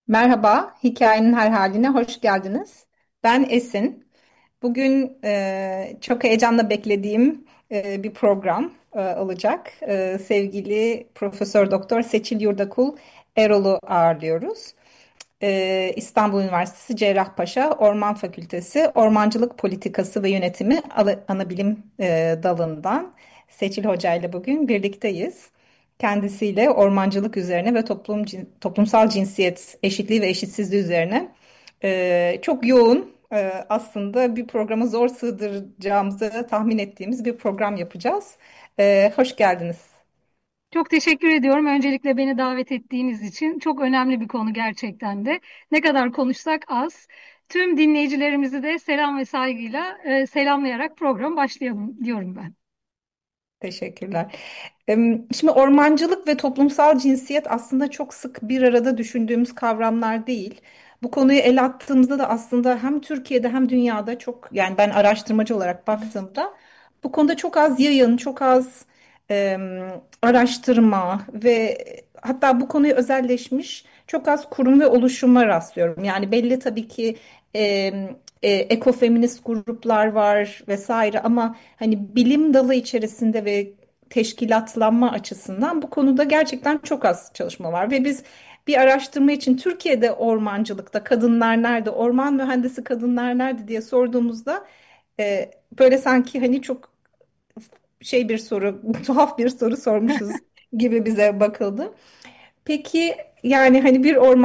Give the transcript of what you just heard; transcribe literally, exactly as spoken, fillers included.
Merhaba, hikayenin her haline hoş geldiniz. Ben Esin. Bugün e, çok heyecanla beklediğim e, bir program e, olacak. E, sevgili Profesör Doktor Seçil Yurdakul Erol'u ağırlıyoruz. E, İstanbul Üniversitesi Cerrahpaşa Orman Fakültesi Ormancılık Politikası ve Yönetimi Ala- Anabilim e, dalından Seçil Hoca ile bugün birlikteyiz. Kendisiyle ormancılık üzerine ve toplum cin- toplumsal cinsiyet eşitliği ve eşitsizliği üzerine e, çok yoğun e, aslında bir programı zor sığdıracağımızı tahmin ettiğimiz bir program yapacağız. E, hoş geldiniz. Çok teşekkür ediyorum. Öncelikle beni davet ettiğiniz için çok önemli bir konu gerçekten de. Ne kadar konuşsak az. Tüm dinleyicilerimizi de selam ve saygıyla e, selamlayarak program başlayalım diyorum ben. Teşekkürler. Em, Şimdi ormancılık ve toplumsal cinsiyet aslında çok sık bir arada düşündüğümüz kavramlar değil. Bu konuyu ele attığımızda da aslında hem Türkiye'de hem dünyada çok yani ben araştırmacı olarak baktığımda bu konuda çok az yayın, çok az em, araştırma ve hatta bu konuya özelleşmiş çok az kurum ve oluşuma rastlıyorum. Yani belli tabii ki em, e, ekofeminist gruplar var vesaire ama hani bilim dalı içerisinde ve teşkilatlanma açısından bu konuda gerçekten çok az çalışma var ve biz bir araştırma için Türkiye'de ormancılıkta kadınlar nerede, orman mühendisi kadınlar nerede diye sorduğumuzda e, böyle sanki hani çok şey bir soru, tuhaf bir soru sormuşuz gibi bize bakıldı. Peki yani hani bir orman